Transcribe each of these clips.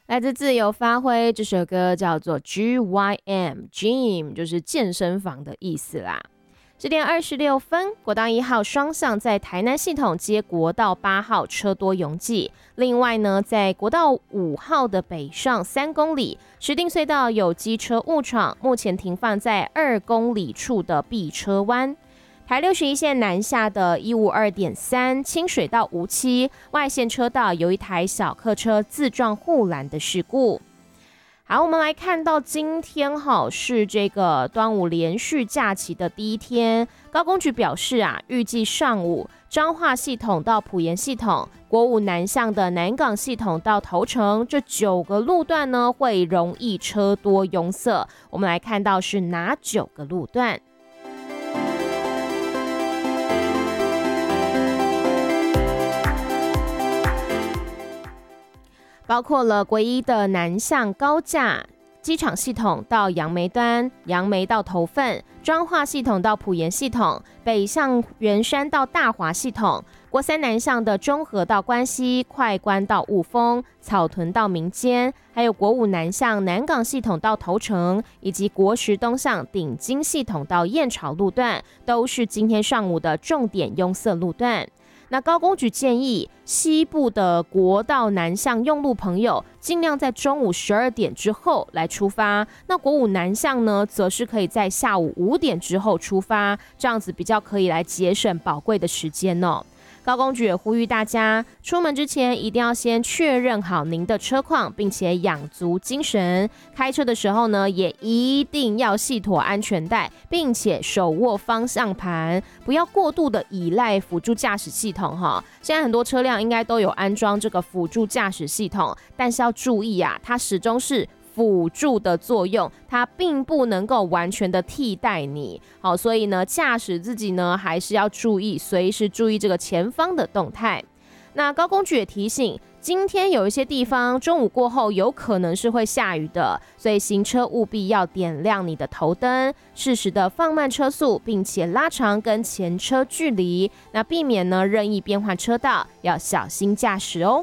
来自自由发挥，这首歌叫做 GYM，Gym 就是健身房的意思啦。10点26分，国道1号双向在台南系统接国道8号车多拥挤。另外呢，在国道5号的北上3公里，石碇隧道有机车误闯，目前停放在2公里处的避车湾。台61线南下的152.3清水到无期外线车道有一台小客车自撞护栏的事故。好，我们来看到今天是这个端午连续假期的第一天，高公局表示预计上午彰化系统到埔盐系统、国五南向的南港系统到头城这9个路段呢会容易车多拥塞。我们来看到是哪9个路段？包括了国一的南向高架、机场系统到杨梅端、杨梅到头份、彰化系统到埔盐系统、北向圆山到大华系统、国三南向的中和到关西、快关到雾峰、草屯到民间，还有国五南向南港系统到头城，以及国十东向顶金系统到燕巢路段，都是今天上午的重点拥塞路段。那高公局建议西部的国道南向用路朋友尽量在中午12点之后来出发，那国五南向呢则是可以在下午5点之后出发，这样子比较可以来节省宝贵的时间哦。高公局也呼吁大家出门之前一定要先确认好您的车况，并且养足精神，开车的时候呢也一定要系妥安全带，并且手握方向盘，不要过度的依赖辅助驾驶系统现在很多车辆应该都有安装这个辅助驾驶系统，但是要注意它始终是辅助的作用，它并不能够完全的替代你。好，所以呢，驾驶自己呢还是要注意，随时注意这个前方的动态。那高公局也提醒，今天有一些地方中午过后有可能是会下雨的，所以行车务必要点亮你的头灯，适时的放慢车速，并且拉长跟前车距离，那避免呢任意变换车道，要小心驾驶哦。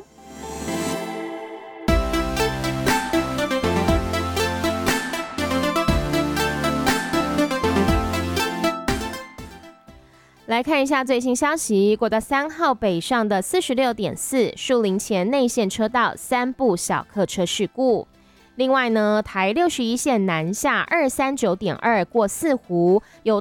来看一下最新消息，国道3号北上的46.4树林前内线车道3部小客车事故。另外呢，台61线南下239.2过四湖有